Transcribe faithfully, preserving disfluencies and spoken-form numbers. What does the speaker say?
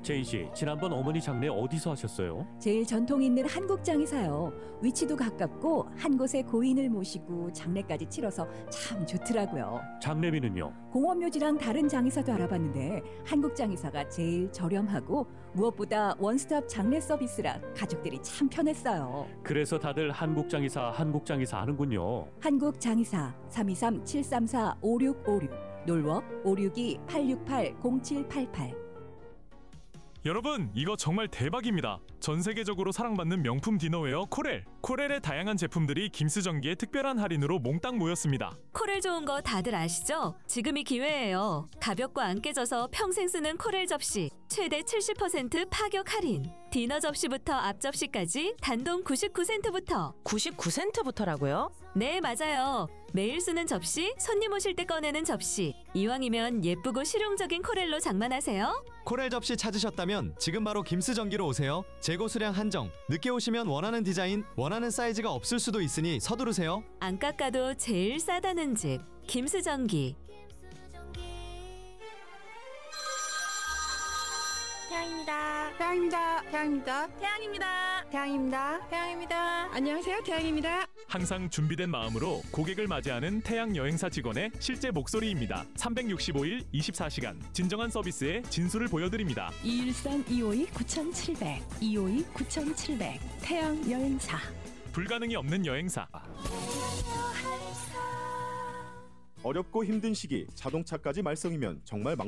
제인 씨, 지난번 어머니 장례 어디서 하셨어요? 제일 전통 있는 한국장에서요. 위치도 가깝고 한 곳에 고인을 모시고 장례까지 치러서 참 좋더라고요. 장례비는요? 공원묘지랑 다른 장의사도 알아봤는데 한국장의사가 제일 저렴하고 무엇보다 원스톱 장례 서비스라 가족들이 참 편했어요. 그래서 다들 한국장의사, 한국장의사 하는군요. 한국장의사 삼이삼 칠삼사 오육오육 놀워 오육이 팔육팔 공칠팔팔. 여러분, 이거 정말 대박입니다. 전 세계적으로 사랑받는 명품 디너웨어 코렐. 코렐의 다양한 제품들이 김스전기의 특별한 할인으로 몽땅 모였습니다. 코렐 좋은 거 다들 아시죠? 지금이 기회예요. 가볍고 안 깨져서 평생 쓰는 코렐 접시 최대 칠십 퍼센트 파격 할인. 디너 접시부터 앞 접시까지 단돈 구십구 센트부터. 구십구 센트부터라고요? 네, 맞아요. 매일 쓰는 접시, 손님 오실 때 꺼내는 접시. 이왕이면 예쁘고 실용적인 코렐로 장만하세요. 코렐 접시 찾으셨다면 지금 바로 김스전기로 오세요. 재고 수량 한정. 늦게 오시면 원하는 디자인, 원하는 사이즈가 없을 수도 있으니 서두르세요. 안 깎아도 제일 싸다는 집 김스전기. 태양입니다. 태양입니다. 태양입니다. 태양입니다. 태양입니다. 태양입니다. 안녕하세요. 태양입니다. 항상 준비된 마음으로 고객을 맞이하는 태양 여행사 직원의 실제 목소리입니다. 삼백육십오 일 이십사 시간 진정한 서비스의 진수를 보여드립니다. 이일삼 이오이 구칠백 이오이 구칠백 태양 여행사. 불가능이 없는 여행사. 어렵고 힘든 시기 자동차까지 말썽이면 정말 막